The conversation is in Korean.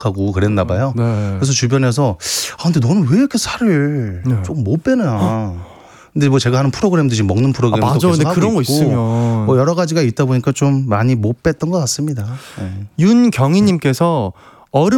하고 그랬나 봐요. 네. 그래서 주변에서 근데 너는 왜 이렇게 살을 네. 좀 못 빼냐. 근데 뭐 제가 하는 프로그램도 지금 먹는 프로그램도 맞아. 계속 근데 하고 그런 거 있고 있으면 뭐 여러 가지가 있다 보니까 좀 많이 못 뺐던 것 같습니다. 네. 윤경희님께서 얼음